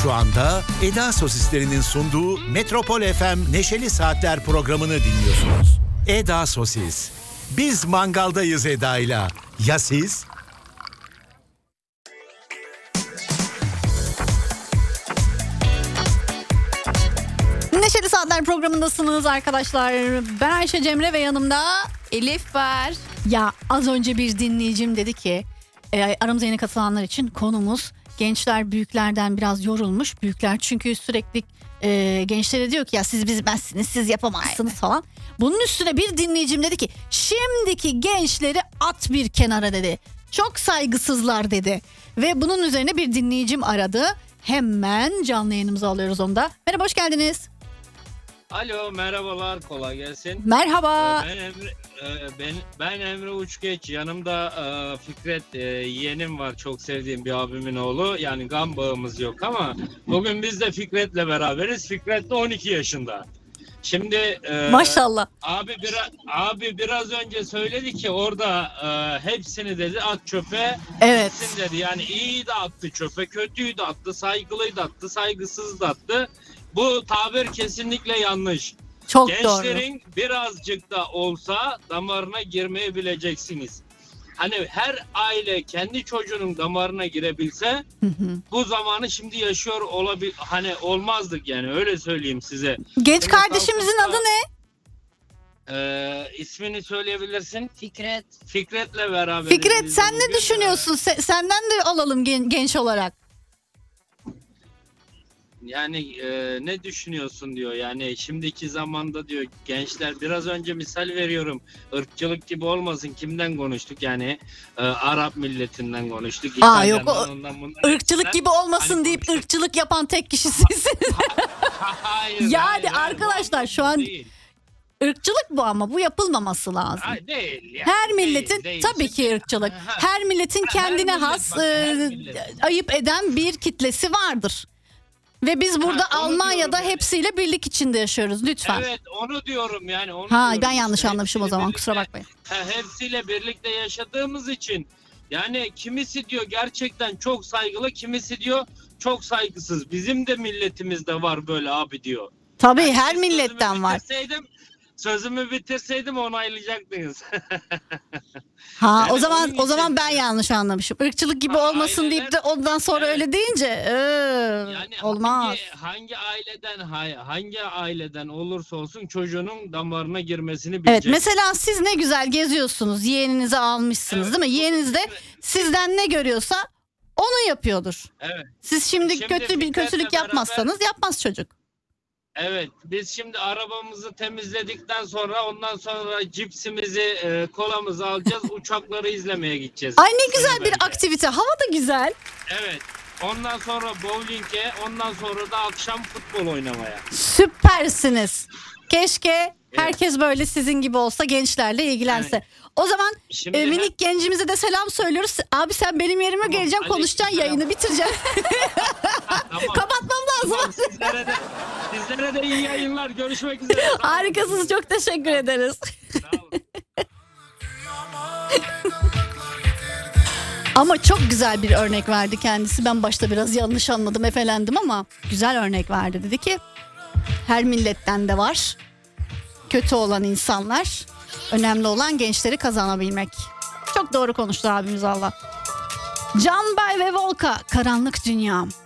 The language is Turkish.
Şu anda Eda Sosislerinin sunduğu Metropol FM Neşeli Saatler programını dinliyorsunuz. Eda Sosis. Biz mangaldayız Eda'yla. Ya siz? Neşeli Saatler programındasınız arkadaşlar. Ben Ayşe Cemre ve yanımda Elif var. Ya az önce bir dinleyicim dedi ki aramıza yeni katılanlar için konumuz gençler büyüklerden biraz yorulmuş. Büyükler çünkü sürekli gençlere diyor ki ya siz bilmezsiniz, siz yapamazsınız falan. Bunun üstüne bir dinleyicim dedi ki şimdiki gençleri at bir kenara dedi. Çok saygısızlar dedi. Ve bunun üzerine bir dinleyicim aradı. Hemen canlı yayınımıza alıyoruz onu da. Merhaba, hoş geldiniz. Alo, merhabalar, kolay gelsin. Merhaba. Ben Emre Uçgeç. Yanımda Fikret yeğenim var, çok sevdiğim bir abimin oğlu. Yani kan bağımız yok ama bugün biz de Fikret'le beraberiz. Fikret de 12 yaşında. Şimdi Maşallah. Abi biraz önce söyledi ki orada hepsini dedi at çöpe. Evet. Hepsini dedi. Yani iyi de attı çöpe, kötüyü de attı, saygılıyı da attı, saygısız da attı. Bu tabir kesinlikle yanlış. Çok Gençlerin doğru. birazcık da olsa damarına girmeyi bileceksiniz. Hani her aile kendi çocuğunun damarına girebilse bu zamanı şimdi yaşıyor hani olmazdık yani, öyle söyleyeyim size. Genç Şimdi kardeşimizin adı ne? İsmini söyleyebilirsin. Fikret. Fikret'le beraber. Fikret, sen ne düşünüyorsun? Senden de alalım genç olarak. Yani ne düşünüyorsun diyor. Yani şimdiki zamanda diyor gençler, biraz önce misal veriyorum. Irkçılık gibi olmasın. Kimden konuştuk? Yani Arap milletinden konuştuk. Yok o ırkçılık gibi olmasın hani deyip konuştuk. Irkçılık yapan tek kişi sizsiniz. Hayır. Yani arkadaşlar şu an değil. Irkçılık bu, ama bu yapılmaması lazım. Hayır, değil. Yani, her milletin değil. Tabii ki ırkçılık. Her milletin kendine has ayıp eden bir kitlesi vardır. Ve biz burada Almanya'da hepsiyle birlik içinde yaşıyoruz, lütfen. Evet, onu diyorum yani. Ben yanlış anlamışım o zaman, kusura bakmayın. Hepsiyle birlikte yaşadığımız için yani kimisi diyor gerçekten çok saygılı, kimisi diyor çok saygısız. Bizim de milletimizde var böyle abi diyor. Tabii yani her milletten var. Sözümü bitirseydim onaylayacaktınız. Yani o zaman ben yanlış anlamışım. Irkçılık gibi olmasın deyip de ondan sonra öyle deyince yani olmaz. Hangi aileden olursa olsun çocuğunun damarına girmesini bilecek. Evet, mesela siz ne güzel geziyorsunuz. Yeğeninizi almışsınız, değil mi? Yeğeniniz de sizden ne görüyorsa onu yapıyordur. Evet. Siz şimdi kötü bir kötülük yapmazsanız yapmaz çocuk. Evet, biz şimdi arabamızı temizledikten sonra ondan sonra cipsimizi, kolamızı alacağız, uçakları izlemeye gideceğiz. Ay ne güzel bir aktivite, hava da güzel. Evet, ondan sonra bowling'e, ondan sonra da akşam futbol oynamaya. Süpersiniz. Keşke herkes böyle sizin gibi olsa, gençlerle ilgilense. Evet. O zaman minik gencimize de selam söylüyoruz. Abi sen benim yerime geleceksin, konuşacaksın, yayını bitireceksin. Tamam. Kapatmam lazım. Tamam, sizlere de iyi yayınlar. Görüşmek üzere. Harikasınız, çok teşekkür ederiz. Sağ olun. Ama çok güzel bir örnek verdi kendisi. Ben başta biraz yanlış anladım, efelendim ama güzel örnek verdi. Dedi ki her milletten de var kötü olan insanlar. Önemli olan gençleri kazanabilmek. Çok doğru konuştu abimiz valla. Can Bay ve Volka, Karanlık Dünya.